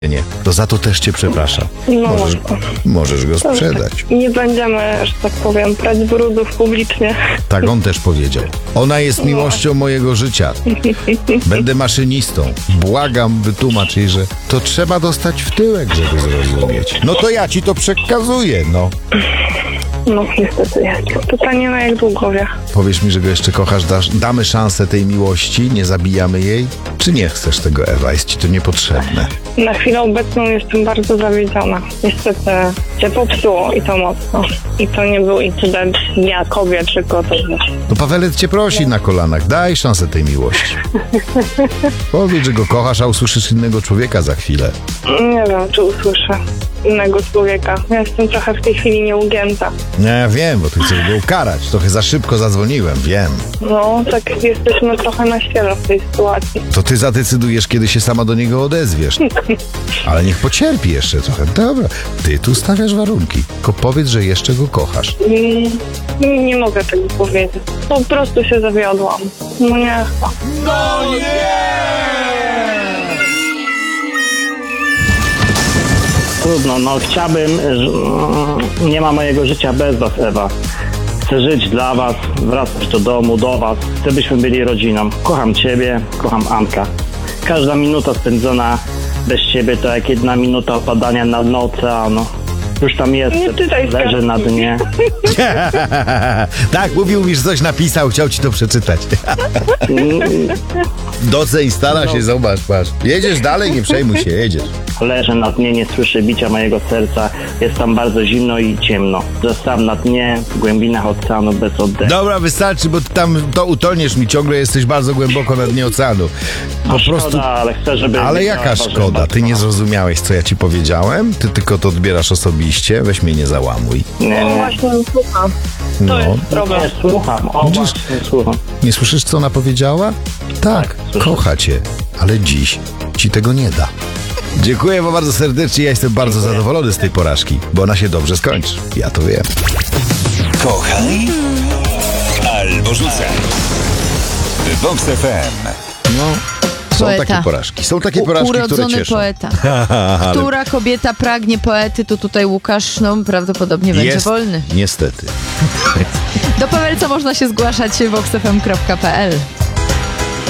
Nie, to za to też cię przepraszam. No Możesz go sprzedać. Nie będziemy, że tak powiem, prać brudów publicznie. Tak on też powiedział. Ona jest miłością mojego życia. Będę maszynistą. Błagam, wytłumacz jej, że to trzeba dostać w tyłek, żeby zrozumieć. No to ja ci to przekazuję, no. No niestety jest. Pytanie na jak długo wie. Powiesz mi, że go jeszcze kochasz, damy szansę tej miłości, nie zabijamy jej? Czy nie chcesz tego, Ewa? Jest ci to niepotrzebne. Na chwilę obecną jestem bardzo zawiedziona. Niestety cię popsuło i to mocno. I to nie był incydent dnia kobiet, tylko to No Pawelet cię prosi na kolanach, daj szansę tej miłości. Powiedz, że go kochasz, a usłyszysz innego człowieka za chwilę. Nie wiem, czy usłyszę innego człowieka. Ja jestem trochę w tej chwili nieugięta. Nie, wiem, bo ty chcesz go ukarać. Trochę za szybko zadzwoniłem, wiem. No, tak jesteśmy trochę na świeżo w tej sytuacji. To ty zadecydujesz, kiedy się sama do niego odezwiesz. Ale niech pocierpi jeszcze trochę. Dobra, ty tu stawiasz warunki. Tylko powiedz, że jeszcze go kochasz. Nie mogę tego powiedzieć. Po prostu się zawiodłam. No nie. No nie! Trudno, no chciałbym, nie ma mojego życia bez was, Ewa. Chcę żyć dla was, wracać do domu, do was. Chcę, byśmy byli rodziną. Kocham ciebie, kocham Anka. Każda minuta spędzona bez ciebie to jak jedna minuta opadania na dno oceanu. Już tam jest, leży na dnie. Tak, mówił mi, że coś napisał, chciał ci to przeczytać. Doceń, stara się, zobacz, patrz. Jedziesz dalej, nie przejmuj się, jedziesz. Leżę na dnie, nie słyszę bicia mojego serca. Jest tam bardzo zimno i ciemno. Zostałem na dnie, w głębinach oceanu bez oddechu. Dobra, wystarczy, bo ty tam to utoniesz mi, ciągle jesteś bardzo głęboko na dnie oceanu. Po prostu... Szkoda, ale chcę, żeby... Ale jaka szkoda? Ty nie zrozumiałeś, co ja ci powiedziałem? Ty tylko to odbierasz osobiście? Weź mnie nie załamuj. Nie, No nie. właśnie, słucham. To No. jest problem. Nie, słucham. O, Widzisz? właśnie, słucham. Nie słyszysz, co ona powiedziała? Tak, słyszę. kocha cię, ale dziś ci tego nie da. Dziękuję wam bardzo serdecznie, ja jestem bardzo zadowolony z tej porażki, bo ona się dobrze skończy. Ja to wiem. Kochaj albo rzucaj. Vox FM. No, są Poeta. takie porażki. Są takie porażki, które Urodzony cieszą. poeta. Która kobieta pragnie poety, to tutaj Łukasz, no prawdopodobnie będzie Jest, wolny. niestety. Do Pawelca można się zgłaszać voxfm.pl.